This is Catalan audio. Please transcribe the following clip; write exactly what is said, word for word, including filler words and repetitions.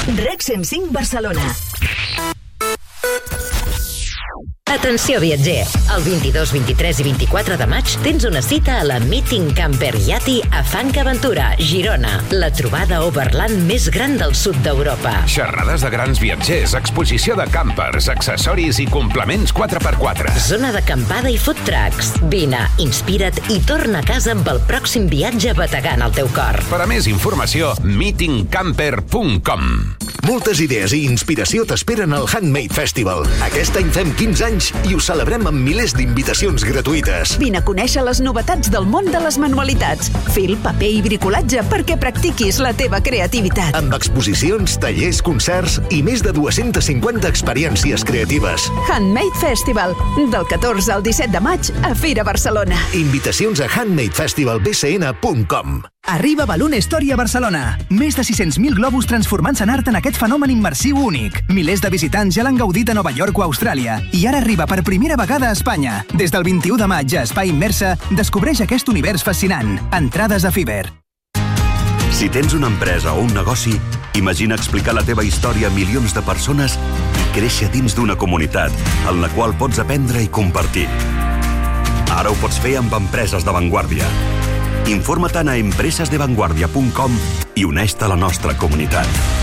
REC cent cinc Barcelona. Atenció viatger, el vint-i-dos, vint-i-tres i vint-i-quatre de maig tens una cita a la Meeting Camper Yati a Fanca Aventura, Girona, la trobada overland més gran del sud d'Europa. Xerrades de grans viatgers, exposició de campers, accessoris i complements quatre per quatre. Zona d'acampada i food trucks. Vine, inspira't i torna a casa amb el pròxim viatge bategant al teu cor. Per a més informació, meeting camper punt com. Moltes idees i inspiració t'esperen al Handmade Festival. Aquest any fem quinze anys i ho celebrem amb milers d'invitacions gratuïtes. Vine a conèixer les novetats del món de les manualitats. Fil, paper i bricolatge perquè practiquis la teva creativitat. Amb exposicions, tallers, concerts i més de dues-centes cinquanta experiències creatives. Handmade Festival, del catorze al disset de maig a Fira Barcelona. Invitacions a handmade festival b c n punt com. Arriba Balloon Story a Barcelona. Més de sis-cents mil globus transformant-se en art en aquest fenomen immersiu únic. Milers de visitants ja l'han gaudit a Nova York o Austràlia i ara arriba per primera vegada a Espanya. Des del vint-i-u de maig a Espai Immersa, descobreix aquest univers fascinant. Entrades a Fiverr. Si tens una empresa o un negoci, imagina explicar la teva història a milions de persones i créixer dins d'una comunitat en la qual pots aprendre i compartir. Ara ho pots fer amb empreses d'avantguàrdia. Informa-te'n a empresas de vanguardia punt com i uneix-te a la nostra comunitat.